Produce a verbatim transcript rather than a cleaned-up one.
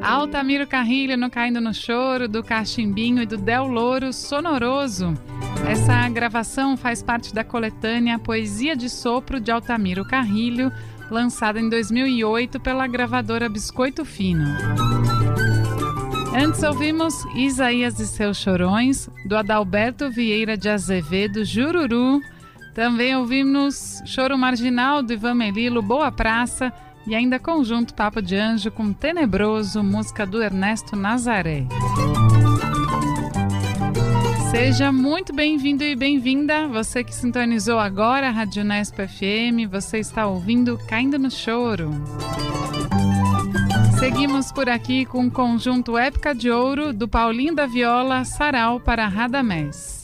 Altamiro Carrilho no Caindo no Choro, do Cachimbinho e do Del Louro Sonoroso. Essa gravação faz parte da coletânea Poesia de Sopro de Altamiro Carrilho, lançada em dois mil e oito pela gravadora Biscoito Fino. Antes ouvimos Isaías e Seus Chorões, do Adalberto Vieira de Azevedo, Jururu. Também ouvimos Choro Marginal, do Ivan Melilo, Boa Praça, e ainda Conjunto Papo de Anjo com Tenebroso, música do Ernesto Nazaré. Seja muito bem-vindo e bem-vinda, você que sintonizou agora a Rádio Unesp F M, você está ouvindo Caindo no Choro. Seguimos por aqui com o conjunto Época de Ouro, do Paulinho da Viola, Sarau para Radamés.